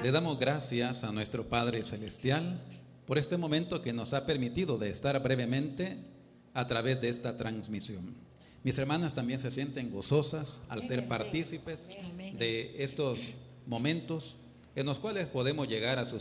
Le damos gracias a nuestro Padre Celestial por este momento que nos ha permitido de estar brevemente a través de esta transmisión. Mis hermanas también se sienten gozosas al ser partícipes de estos momentos en los cuales podemos llegar a sus